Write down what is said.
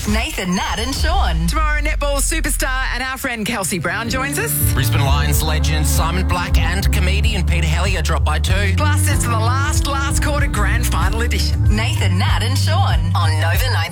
Nathan, Nat and Sean. Tomorrow, netball superstar and our friend Kelsey Brown joins us. Brisbane Lions legend Simon Black and comedian Peter Hellier drop by too. Plus, it's the last quarter grand final edition. Nathan, Nat and Sean on Nova 9.